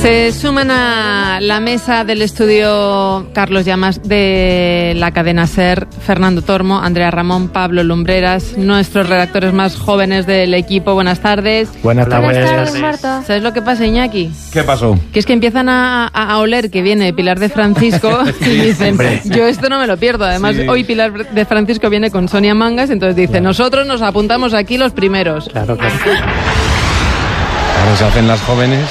Se suman a la mesa del estudio Carlos Llamas de la cadena SER, Fernando Tormo, Andrea Ramón, Pablo Lumbreras, nuestros redactores más jóvenes del equipo. Buenas tardes. Buenas tardes, Marta. ¿Sabes lo que pasa, Iñaki? ¿Qué pasó? Que es que empiezan a oler que viene Pilar de Francisco y dicen, yo esto no me lo pierdo. Además, hoy Pilar de Francisco viene con Sonia Mangas, entonces dice, nosotros nos apuntamos aquí los primeros. Claro. Ahora se hacen las jóvenes.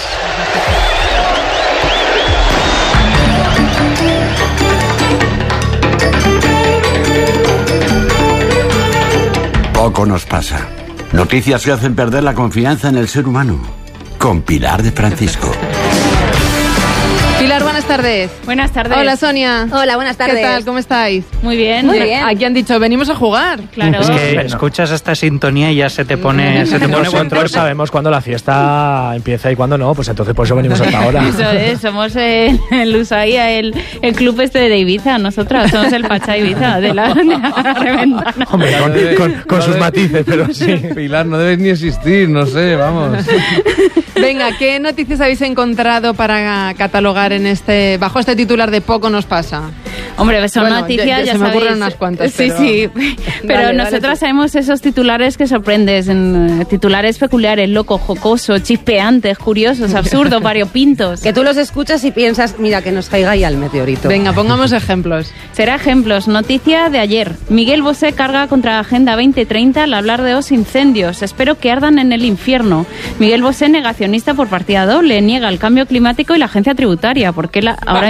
Poco nos pasa. Noticias que hacen perder la confianza en el ser humano. Con Pilar de Francisco. Pilar, buenas tardes. Buenas tardes. Hola, Sonia. Hola, buenas tardes. ¿Qué tal? ¿Cómo estáis? Muy bien. Muy bien. Aquí han dicho, venimos a jugar. Claro. Es que escuchas esta sintonía y ya se te pone Nosotros sabemos cuándo la fiesta empieza y cuándo no, pues entonces por eso venimos hasta ahora. Eso es, somos el Ushuaia, el club este de Ibiza, nosotras somos el Pachá Ibiza de la reventana. Hombre, con sus matices, pero sí. Pilar, no debes ni existir, no sé, vamos. Venga, ¿qué noticias habéis encontrado para catalogar en bajo este titular de Poco nos pasa? Hombre, pues son Bueno, noticias, ya se me sabéis. ocurren unas cuantas, pero... Sí, pero Dale, nosotras tú. sabemos esos titulares que sorprenden, titulares peculiares, locos, jocosos, chispeantes, curiosos, absurdos, variopintos. Que tú los escuchas y piensas, mira, que nos caiga ahí al meteorito. Venga, pongamos ejemplos. Será ejemplos. Noticia de ayer. Miguel Bosé carga contra Agenda 2030 al hablar de los incendios. Espero que ardan en el infierno. Miguel Bosé, negacionista por partida doble, niega el cambio climático y la agencia tributaria, porque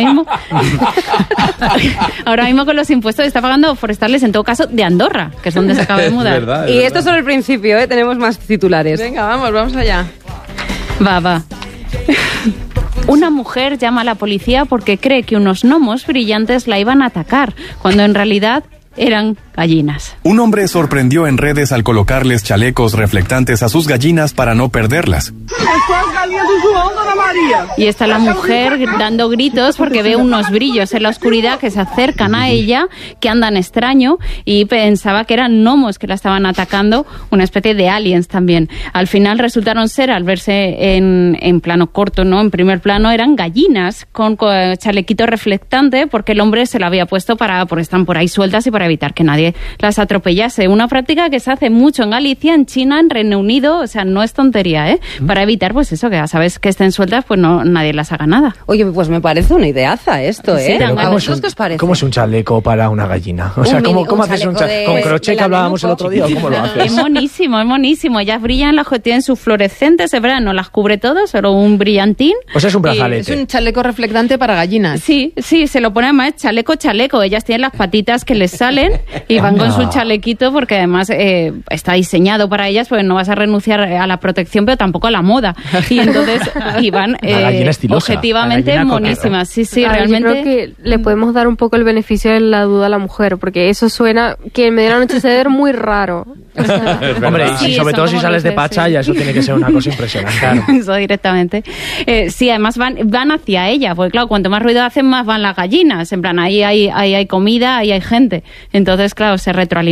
ahora mismo con los impuestos está pagando forestales, en todo caso, de Andorra, que es donde se acaba de mudar. Verdad, Y esto es solo el principio, ¿eh? Tenemos más titulares. Venga, vamos allá. Va. Una mujer llama a la policía porque cree que unos gnomos brillantes la iban a atacar, cuando en realidad eran gallinas. Un hombre sorprendió en redes al colocarles chalecos reflectantes a sus gallinas para no perderlas. Y está la mujer dando gritos porque ve unos brillos en la oscuridad que se acercan a ella, que andan extraño, y pensaba que eran gnomos que la estaban atacando, una especie de aliens también. Al final resultaron ser, al verse en plano corto, ¿no? En primer plano, eran gallinas con chalequito reflectante, porque el hombre se lo había puesto porque están por ahí sueltas y para evitar que nadie las atropellase. Una práctica que se hace mucho en Galicia, en China, en Reino Unido, o sea, no es tontería, ¿eh? Para evitar, pues eso, que ya sabes que estén sueltas, pues no nadie las haga nada. Oye, pues me parece una ideaza esto, ¿eh? Sí, Pero ¿A vosotros qué os parece? ¿Cómo es un chaleco para una gallina? O sea, ¿cómo haces un chaleco? ¿Con crochet que hablábamos el otro día o cómo lo haces? Es monísimo. Ellas brillan, tienen sus fluorescentes, es verdad, no las cubre todo, solo un brillantín. Pues es un Es brazalete. un chaleco reflectante para gallinas. Sí, se lo ponen más chaleco. Ellas tienen las patitas que les salen y van con su chalequito porque además está diseñado para ellas, porque no vas a renunciar a la protección, pero tampoco a la moda. Y entonces y van La gallina estilosa. objetivamente La gallina monísimas. Sí, Realmente... realmente. Yo creo que le podemos dar un poco el beneficio de la duda a la mujer, porque eso suena que en medio de la noche se ve muy raro. O sea, Hombre, Sí, y sobre son todo si como sales de luces, Pacha, sí. ya eso tiene que ser una cosa impresionante. Claro. Eso directamente. Sí, además van hacia ella, porque claro, cuanto más ruido hacen, más van las gallinas. En plan, ahí hay comida, ahí hay gente. Entonces, claro, se retroalimentan.